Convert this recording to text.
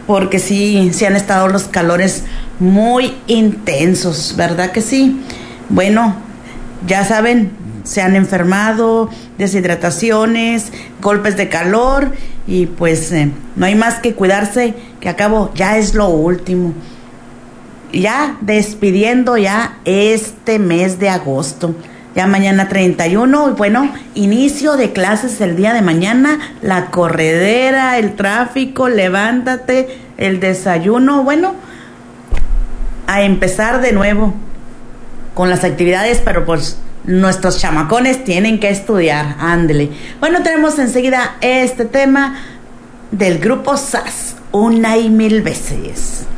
porque sí han estado los calores muy intensos, ¿verdad que sí? Bueno, ya saben, se han enfermado, deshidrataciones, golpes de calor y pues no hay más que cuidarse, que a cabo ya es lo último. Ya despidiendo ya este mes de agosto. Ya mañana 31, bueno, inicio de clases el día de mañana, la corredera, el tráfico, levántate, el desayuno, bueno, a empezar de nuevo con las actividades, pero pues nuestros chamacones tienen que estudiar, ándele. Bueno, tenemos enseguida este tema del grupo SAS, una y mil veces.